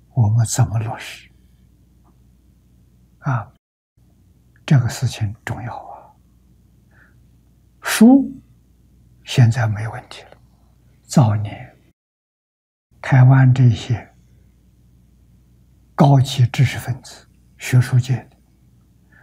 我们怎么落实？啊，这个事情重要啊。书现在没问题了，早年台湾这些高级知识分子、学术界